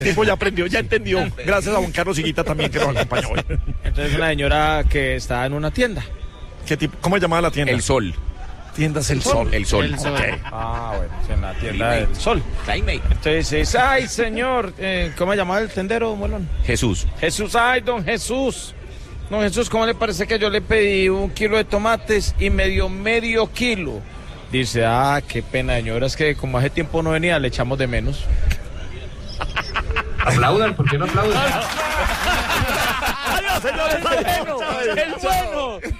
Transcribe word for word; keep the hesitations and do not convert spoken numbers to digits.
El tipo ya aprendió, ya entendió. Gracias a Juan Carlos Higuita también que nos acompañó hoy. Entonces una señora que está en una tienda. ¿Qué tipo? ¿Cómo se llamaba la tienda? El Sol. Tiendas El Sol. El Sol. El Sol. Okay. Ah, bueno, sí, en la tienda del Sol. Entonces es, ay, señor, eh, ¿cómo se llama el tendero, Molón? Jesús. Jesús, ay, don Jesús. Don Jesús, ¿cómo le parece que yo le pedí un kilo de tomates y me dio medio kilo? Dice, ah, qué pena, señora, es que como hace tiempo no venía, le echamos de menos. Aplaudan, ¿por qué no aplaudan? Adiós, señores. El bueno.